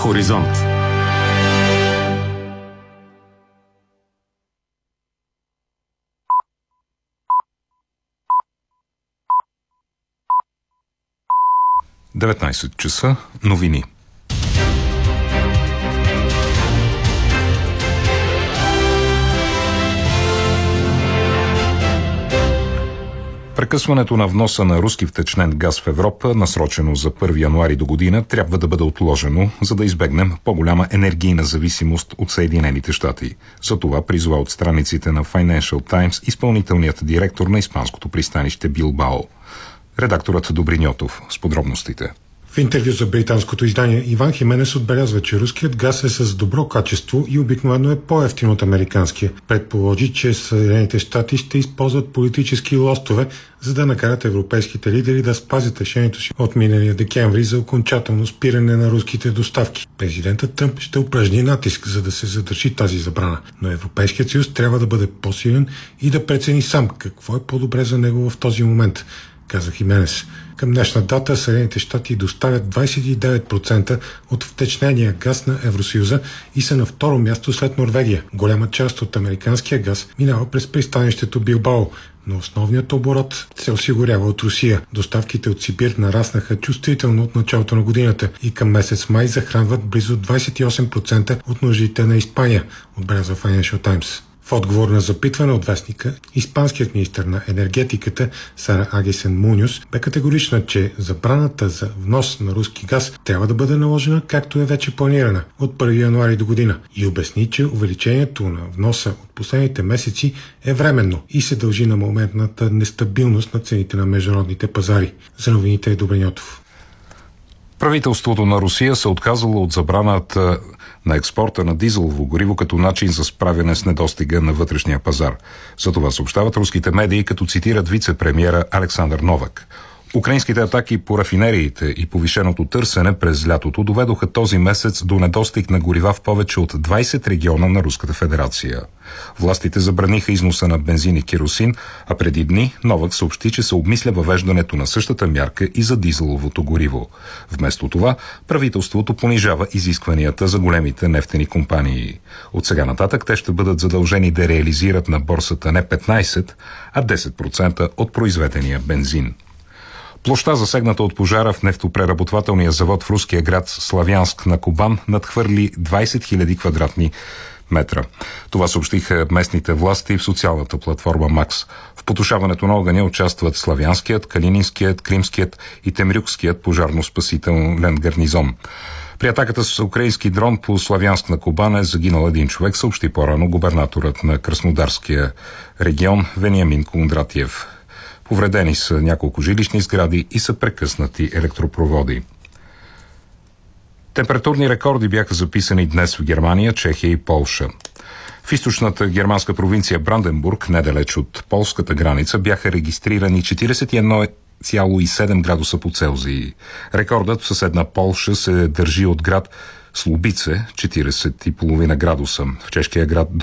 Хоризонт. Деветнайсет часа. Новини. Прекъсването на вноса на руски втечнен газ в Европа, насрочено за 1 януари до година, трябва да бъде отложено, за да избегнем по-голяма енергийна зависимост от Съединените щати. За това призова от страниците на Financial Times изпълнителният директор на испанското пристанище Билбао. Редакторът Добриньотов с подробностите. В интервю за британското издание Иван Хименес отбелязва, че руският газ е с добро качество и обикновено е по-евтин от американския. Предположи, че Съединените щати ще използват политически лостове, за да накарат европейските лидери да спазят решението си от миналия декември за окончателно спиране на руските доставки. Президентът Тръмп ще упражни натиск, за да се задържи тази забрана. Но Европейският съюз трябва да бъде по-силен и да прецени сам какво е по-добре за него в този момент, каза Хименес. Към днешна дата Съединените щати доставят 29% от втечнения газ на Евросъюза и са на второ място след Норвегия. Голяма част от американския газ минава през пристанището Билбао, но основният оборот се осигурява от Русия. Доставките от Сибир нараснаха чувствително от началото на годината и към месец май захранват близо 28% от нуждите на Испания, отбелязва Financial Times. В отговор на запитване от вестника, испанският министър на енергетиката Сара Агесен Муньос бе категорична, че забраната за внос на руски газ трябва да бъде наложена, както е вече планирана, от 1 януари до година, и обясни, че увеличението на вноса от последните месеци е временно и се дължи на моментната нестабилност на цените на международните пазари. За новините е Добриньотов. Правителството на Русия се отказало от забраната на експорта на дизелово гориво като начин за справяне с недостига на вътрешния пазар. За това съобщават руските медии, като цитират вице-премиера Александър Новак. Украинските атаки по рафинериите и повишеното търсене през лятото доведоха този месец до недостиг на горива в повече от 20 региона на Руската федерация. Властите забраниха износа на бензин и керосин, а преди дни Новак съобщи, че се обмисля въвеждането на същата мярка и за дизеловото гориво. Вместо това, правителството понижава изискванията за големите нефтени компании. От сега нататък те ще бъдат задължени да реализират на борсата не 15, а 10% от произведения бензин. Площта, засегната от пожара в нефтопреработвателния завод в руския град Славянск на Кубан, надхвърли 20 000 квадратни метра. Това съобщиха местните власти в социалната платформа Макс. В потушаването на огъня участват Славянският, Калининският, Кримският и Темрюкският пожарно-спасителен гарнизон. При атаката с украински дрон по Славянск на Кубан е загинал един човек, съобщи по-рано губернаторът на Краснодарския регион Вениамин Кондратиев. Повредени са няколко жилищни сгради и са прекъснати електропроводи. Температурни рекорди бяха записани днес в Германия, Чехия и Полша. В източната германска провинция Бранденбург, недалеч от полската граница, бяха регистрирани 41,7 градуса по Целзий. Рекордът в съседна Полша се държи от град Слубице, 40,5 градуса. В чешкия град